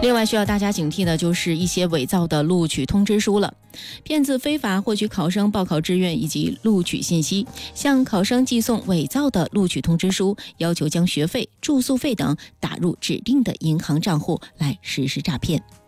另外需要大家警惕的就是一些伪造的录取通知书了。骗子非法获取考生报考志愿以及录取信息，向考生寄送伪造的录取通知书，要求将学费、住宿费等打入指定的银行账户来实施诈骗。